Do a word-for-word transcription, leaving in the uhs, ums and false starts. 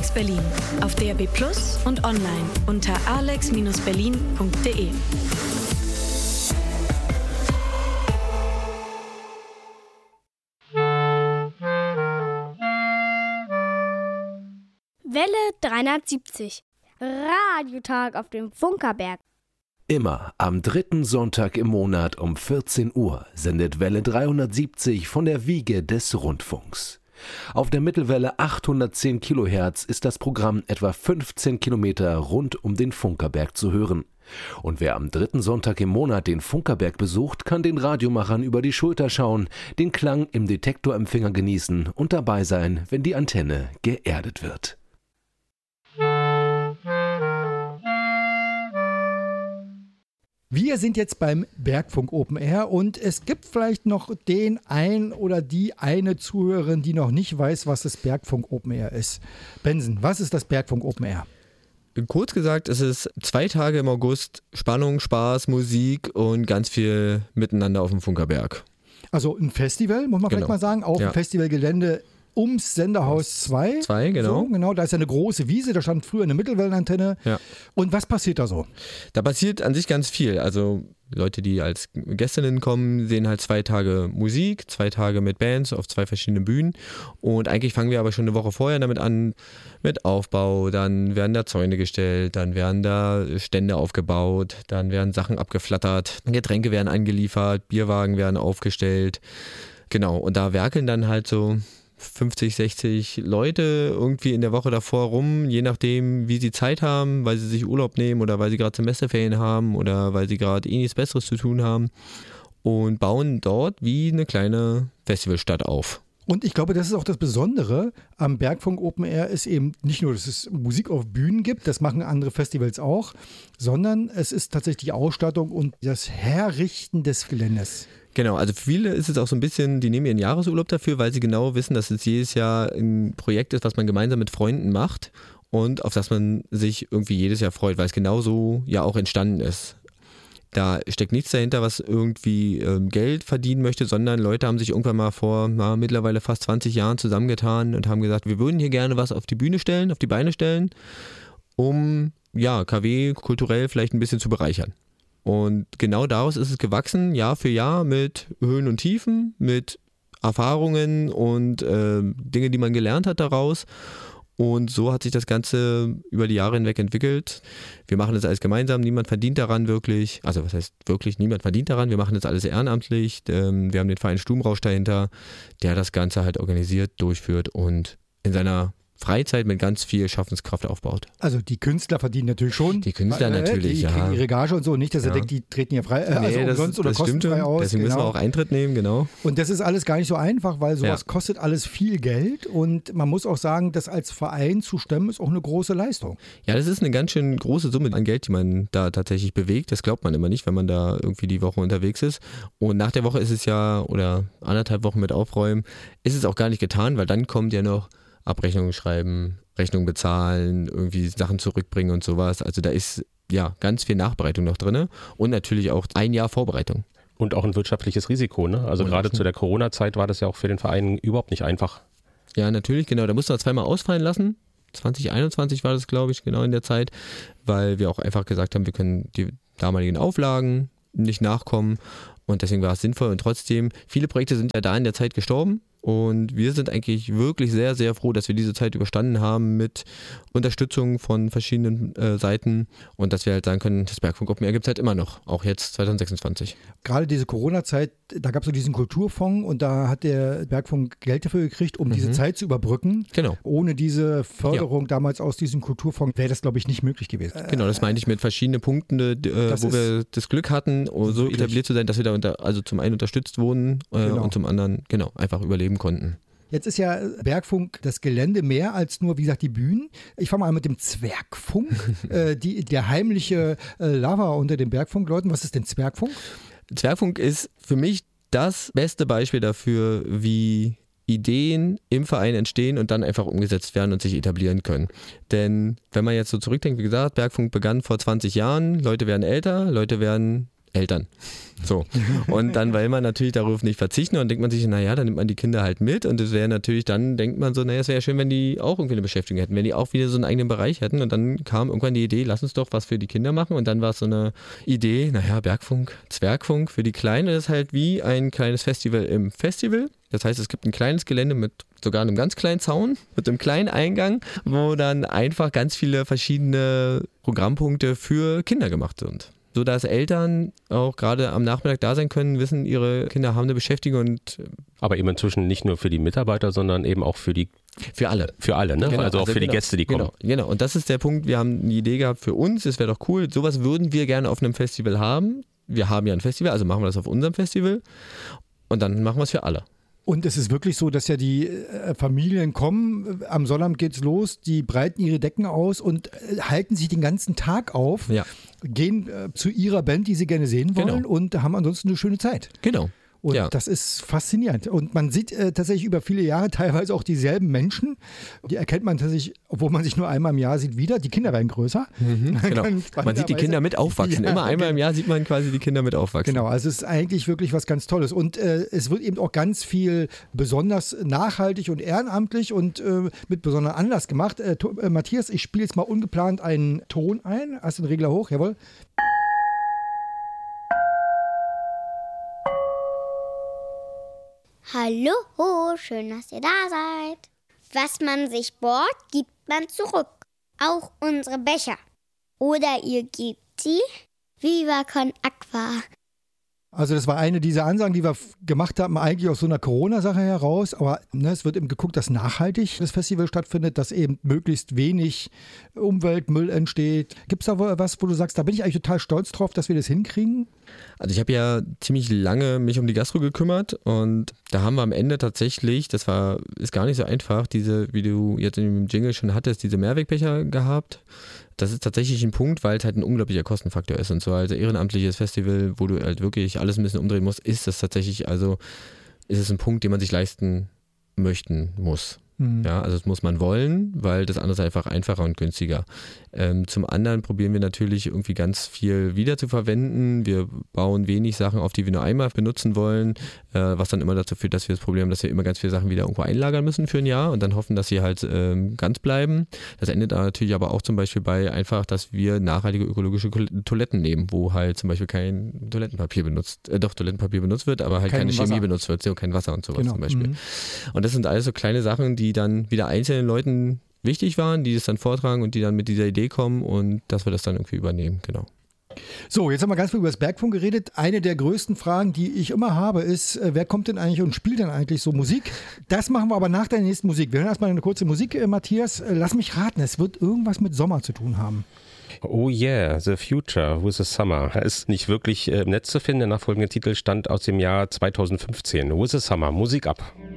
Alex Berlin auf D A B Plus und online unter alex Bindestrich berlin Punkt de. Welle dreihundertsiebzig. Radiotag auf dem Funkerberg. Immer am dritten Sonntag im Monat um vierzehn Uhr sendet Welle dreihundertsiebzig von der Wiege des Rundfunks. Auf der Mittelwelle achthundertzehn Kilohertz ist das Programm etwa fünfzehn Kilometer rund um den Funkerberg zu hören. Und wer am dritten Sonntag im Monat den Funkerberg besucht, kann den Radiomachern über die Schulter schauen, den Klang im Detektorempfänger genießen und dabei sein, wenn die Antenne geerdet wird. Wir sind jetzt beim Bergfunk Open Air und es gibt vielleicht noch den ein oder die eine Zuhörerin, die noch nicht weiß, was das Bergfunk Open Air ist. Benson, was ist das Bergfunk Open Air? Kurz gesagt, es ist zwei Tage im August Spannung, Spaß, Musik und ganz viel Miteinander auf dem Funkerberg. Also ein Festival, muss man Genau. vielleicht mal sagen, auf Ja. dem Festivalgelände ums Senderhaus zwei. Zwei, genau. So, genau, da ist ja eine große Wiese, da stand früher eine Mittelwellenantenne. Ja. Und was passiert da so? Da passiert an sich ganz viel. Also Leute, die als Gästinnen kommen, sehen halt zwei Tage Musik, zwei Tage mit Bands auf zwei verschiedenen Bühnen. Und eigentlich fangen wir aber schon eine Woche vorher damit an, mit Aufbau. Dann werden da Zäune gestellt, dann werden da Stände aufgebaut, dann werden Sachen abgeflattert, Getränke werden angeliefert, Bierwagen werden aufgestellt. Genau, und da werkeln dann halt so fünfzig, sechzig Leute irgendwie in der Woche davor rum, je nachdem, wie sie Zeit haben, weil sie sich Urlaub nehmen oder weil sie gerade Semesterferien haben oder weil sie gerade eh nichts Besseres zu tun haben und bauen dort wie eine kleine Festivalstadt auf. Und ich glaube, das ist auch das Besondere am Bergfunk Open Air, ist eben nicht nur, dass es Musik auf Bühnen gibt, das machen andere Festivals auch, sondern es ist tatsächlich die Ausstattung und das Herrichten des Geländes. Genau, also für viele ist es auch so ein bisschen, die nehmen ihren Jahresurlaub dafür, weil sie genau wissen, dass es jedes Jahr ein Projekt ist, was man gemeinsam mit Freunden macht und auf das man sich irgendwie jedes Jahr freut, weil es genauso ja auch entstanden ist. Da steckt nichts dahinter, was irgendwie ähm, Geld verdienen möchte, sondern Leute haben sich irgendwann mal vor na, mittlerweile fast zwanzig Jahren zusammengetan und haben gesagt, wir würden hier gerne was auf die Bühne stellen, auf die Beine stellen, um ja K W kulturell vielleicht ein bisschen zu bereichern. Und genau daraus ist es gewachsen, Jahr für Jahr mit Höhen und Tiefen, mit Erfahrungen und äh, Dinge, die man gelernt hat daraus. Und so hat sich das Ganze über die Jahre hinweg entwickelt. Wir machen das alles gemeinsam, niemand verdient daran wirklich. Also was heißt wirklich, niemand verdient daran. Wir machen das alles ehrenamtlich. Ähm, wir haben den Verein Stubenrausch dahinter, der das Ganze halt organisiert, durchführt und in seiner Freizeit mit ganz viel Schaffenskraft aufbaut. Also die Künstler verdienen natürlich schon. Die Künstler weil, äh, natürlich, die ja. kriegen ihre Gage und so. Nicht, dass Ja. er denkt, die treten hier frei, äh, Nee, also das, umsonst oder das stimmt kostenfrei schon. aus. Deswegen genau. müssen wir auch Eintritt nehmen, genau. Und das ist alles gar nicht so einfach, weil sowas Ja. kostet alles viel Geld und man muss auch sagen, das als Verein zu stemmen, ist auch eine große Leistung. Ja, das ist eine ganz schön große Summe an Geld, die man da tatsächlich bewegt. Das glaubt man immer nicht, wenn man da irgendwie die Woche unterwegs ist. Und nach der Woche ist es ja, oder anderthalb Wochen mit Aufräumen, ist es auch gar nicht getan, weil dann kommt ja noch Abrechnungen schreiben, Rechnungen bezahlen, irgendwie Sachen zurückbringen und sowas. Also da ist ja ganz viel Nachbereitung noch drin und natürlich auch ein Jahr Vorbereitung. Und auch ein wirtschaftliches Risiko, ne? Also Und gerade das- zu der Corona-Zeit war das ja auch für den Verein überhaupt nicht einfach. Ja, natürlich, genau. Da mussten wir zweimal ausfallen lassen. zwanzig einundzwanzig war das, glaube ich, genau in der Zeit, weil wir auch einfach gesagt haben, wir können die damaligen Auflagen nicht nachkommen und deswegen war es sinnvoll und trotzdem, viele Projekte sind ja da in der Zeit gestorben. Und wir sind eigentlich wirklich sehr, sehr froh, dass wir diese Zeit überstanden haben mit Unterstützung von verschiedenen äh, Seiten und dass wir halt sagen können, das Bergfunk Open Air gibt es halt immer noch, auch jetzt zwanzig sechsundzwanzig. Gerade diese Corona-Zeit, da gab es so diesen Kulturfonds und da hat der Bergfunk Geld dafür gekriegt, um Mhm. diese Zeit zu überbrücken. Genau. Ohne diese Förderung damals aus diesem Kulturfonds wäre das, glaube ich, nicht möglich gewesen. Genau, das meinte ich mit verschiedenen Punkten, äh, Das wo ist wir das Glück hatten, so wirklich- etabliert zu sein, dass wir da unter, also zum einen unterstützt wurden äh, Genau. und zum anderen genau einfach überleben konnten. Jetzt ist ja Bergfunk das Gelände mehr als nur, wie gesagt, die Bühnen. Ich fange mal an mit dem Zwergfunk, äh, die, der heimliche äh, Lover unter den Bergfunkleuten. Was ist denn Zwergfunk? Zwergfunk ist für mich das beste Beispiel dafür, wie Ideen im Verein entstehen und dann einfach umgesetzt werden und sich etablieren können. Denn wenn man jetzt so zurückdenkt, wie gesagt, Bergfunk begann vor zwanzig Jahren, Leute werden älter, Leute werden Eltern. So. Und dann will man natürlich darauf nicht verzichten und denkt man sich, naja, dann nimmt man die Kinder halt mit und es wäre natürlich, dann denkt man so, naja, es wäre ja schön, wenn die auch irgendwie eine Beschäftigung hätten, wenn die auch wieder so einen eigenen Bereich hätten und dann kam irgendwann die Idee, lass uns doch was für die Kinder machen und dann war es so eine Idee, naja, Bergfunk, Zwergfunk für die Kleinen, das ist halt wie ein kleines Festival im Festival. Das heißt, es gibt ein kleines Gelände mit sogar einem ganz kleinen Zaun, mit einem kleinen Eingang, wo dann einfach ganz viele verschiedene Programmpunkte für Kinder gemacht sind. So dass Eltern auch gerade am Nachmittag da sein können, wissen, ihre Kinder haben eine Beschäftigung. Und aber eben inzwischen nicht nur für die Mitarbeiter, sondern eben auch für die für alle. Für alle, ne? Genau, also auch also für genau, die Gäste, die kommen. Genau, genau. Und das ist der Punkt, wir haben eine Idee gehabt für uns, es wäre doch cool, sowas würden wir gerne auf einem Festival haben. Wir haben ja ein Festival, also machen wir das auf unserem Festival und dann machen wir es für alle. Und es ist wirklich so, dass ja die äh, Familien kommen, am Sonnabend geht's los, die breiten ihre Decken aus und äh, halten sich den ganzen Tag auf, Ja. gehen äh, zu ihrer Band, die sie gerne sehen wollen Genau. und haben ansonsten eine schöne Zeit. Genau. Und Ja. das ist faszinierend. Und man sieht äh, tatsächlich über viele Jahre teilweise auch dieselben Menschen. Die erkennt man tatsächlich, obwohl man sich nur einmal im Jahr sieht, wieder. Die Kinder werden größer. Mhm, genau. Man sieht die Kinder mit aufwachsen. Ja, Immer einmal im genau. Jahr sieht man quasi die Kinder mit aufwachsen. Genau, also es ist eigentlich wirklich was ganz Tolles. Und äh, es wird eben auch ganz viel besonders nachhaltig und ehrenamtlich und äh, mit besonderem Anlass gemacht. Äh, to- äh, Matthias, ich spiele jetzt mal ungeplant einen Ton ein. Hast du den Regler hoch? Jawohl. Hallo, schön, dass ihr da seid. Was man sich bohrt, gibt man zurück. Auch unsere Becher. Oder ihr gebt sie. Viva con Aqua. Also das war eine dieser Ansagen, die wir f- gemacht haben, eigentlich aus so einer Corona-Sache heraus. Aber ne, es wird eben geguckt, dass nachhaltig das Festival stattfindet, dass eben möglichst wenig Umweltmüll entsteht. Gibt es da wo- was, wo du sagst, da bin ich eigentlich total stolz drauf, dass wir das hinkriegen? Also ich habe ja ziemlich lange mich um die Gastro gekümmert und da haben wir am Ende tatsächlich, das war ist gar nicht so einfach, diese, wie du jetzt in dem Jingle schon hattest, diese Mehrwegbecher gehabt. Das ist tatsächlich ein Punkt, weil es halt ein unglaublicher Kostenfaktor ist und so als ehrenamtliches Festival, wo du halt wirklich alles ein bisschen umdrehen musst, ist das tatsächlich, also ist es ein Punkt, den man sich leisten möchten muss. Hm. Ja, also das muss man wollen, weil das andere ist einfach einfacher und günstiger. Ähm, zum anderen probieren wir natürlich irgendwie ganz viel wieder zu verwenden. Wir bauen wenig Sachen auf, die wir nur einmal benutzen wollen, äh, was dann immer dazu führt, dass wir das Problem haben, dass wir immer ganz viele Sachen wieder irgendwo einlagern müssen für ein Jahr und dann hoffen, dass sie halt ähm, ganz bleiben. Das endet da natürlich aber auch zum Beispiel bei einfach, dass wir nachhaltige ökologische Toiletten nehmen, wo halt zum Beispiel kein Toilettenpapier benutzt, äh, doch Toilettenpapier benutzt wird, aber halt Kein keine Chemie Wasser. benutzt wird, so kein Wasser und sowas Genau. zum Beispiel. Mhm. Und das sind alles so kleine Sachen, die dann wieder einzelnen Leuten wichtig waren, die das dann vortragen und die dann mit dieser Idee kommen und dass wir das dann irgendwie übernehmen, genau. So, jetzt haben wir ganz viel über das Bergfunk geredet. Eine der größten Fragen, die ich immer habe, ist, äh, wer kommt denn eigentlich und spielt denn eigentlich so Musik? Das machen wir aber nach der nächsten Musik. Wir hören erstmal eine kurze Musik, äh, Matthias. Äh, lass mich raten, es wird irgendwas mit Sommer zu tun haben. Oh yeah, The Future with the Summer. Er ist nicht wirklich äh, im Netz zu finden. Der nachfolgende Titel stand aus dem Jahr zweitausendfünfzehn. With the Summer, Musik ab.